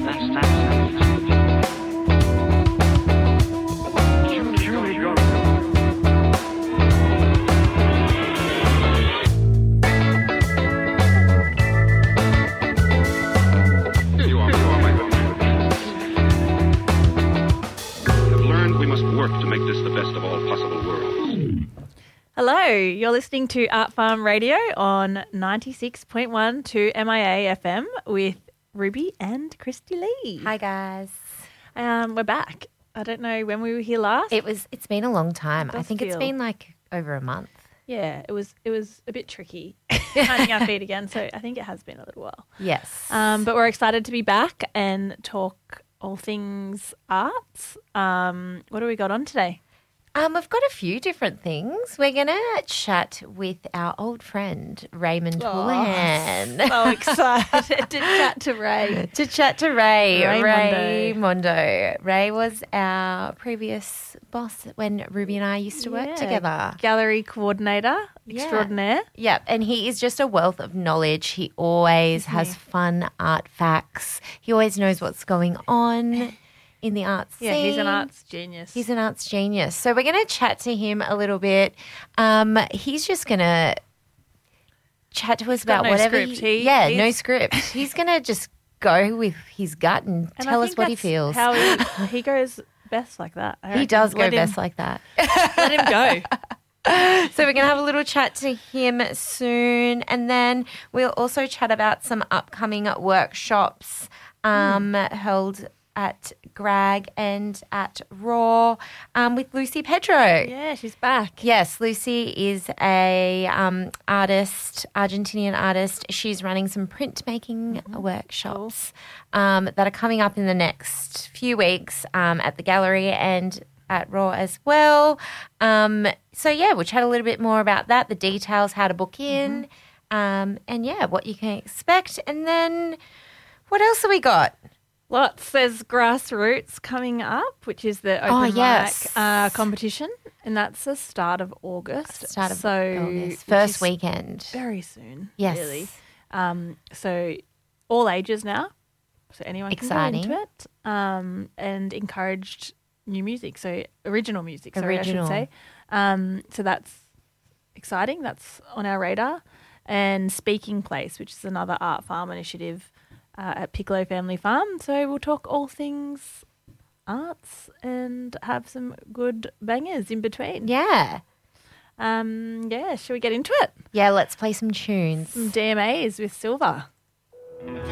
Hello, you're listening to Art Farm Radio on 96.1 to MIA FM with Ruby and Christy Lee. Hi guys. We're back. I don't know when we were here last. It's been a long time. I think it's feel- been like over a month. Yeah, it was a bit tricky finding our feet again, so I think it has been a little while. Yes. But we're excited to be back and talk all things arts. What do we got on today? We've got a few different things. We're going to chat with our old friend, Raymond Houlihan. So excited to chat to Ray. Ray Mondo. Ray was our previous boss when Ruby and I used to work together. Gallery coordinator extraordinaire. Yeah, and he is just a wealth of knowledge. He always has fun art facts. He always knows what's going on in the arts scene. Yeah, he's an arts genius. So we're going to chat to him a little bit. He's just going to chat to us about whatever. No script. He's going to just go with his gut and tell us what he feels. How he goes best like that. He does go best like that. Let him go. So we're going to have a little chat to him soon, and then we'll also chat about some upcoming workshops held at Grag and at Raw with Lucy Pedro. Yeah, she's back. Yes, Lucy is a Argentinian artist. She's running some printmaking workshops that are coming up in the next few weeks at the gallery and at Raw as well. So, we'll chat a little bit more about that, the details, how to book in, and, what you can expect. And then what else have we got? Lots. There's Grassroots coming up, which is the open mic competition, and that's the start of August. August. First weekend. Very soon, yes. Really. So all ages now, so anyone can go into it, and encouraged new music, so original music, I should say. So that's exciting. That's on our radar. And Speaking Place, which is another art farm initiative at Piccolo Family Farm. So we'll talk all things arts and have some good bangers in between. Yeah. Shall we get into it? Yeah, let's play some tunes. Some DMAs with Silver.